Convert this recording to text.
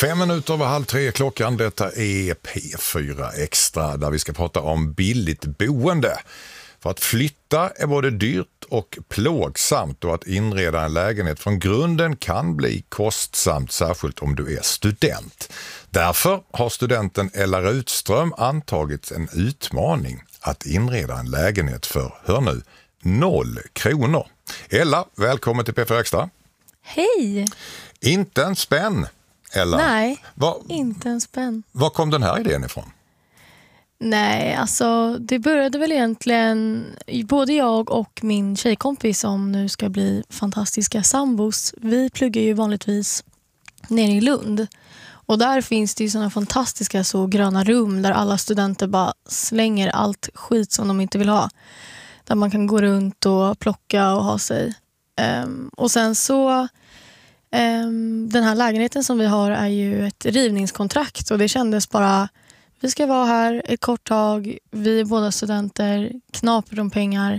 3:05 klockan. Detta är P4 Extra där vi ska prata om billigt boende. För att flytta är både dyrt och plågsamt, och att inreda en lägenhet från grunden kan bli kostsamt, särskilt om du är student. Därför har studenten Ella Rutström antagit en utmaning att inreda en lägenhet för, hör nu, 0 kronor. Ella, välkommen till P4 Extra. Hej! Inte en spänn, Ella. Nej, inte en spänn. Var kom den här idén ifrån? Nej, alltså det började väl egentligen, både jag och min tjejkompis som nu ska bli fantastiska sambos, vi pluggar ju vanligtvis nere i Lund. Och där finns det ju såna fantastiska så gröna rum där alla studenter bara slänger allt skit som de inte vill ha. Där man kan gå runt och plocka och ha sig. Och sen så, den här lägenheten som vi har är ju ett rivningskontrakt, och det kändes bara, vi ska vara här ett kort tag, vi är båda studenter, knaprar om pengar.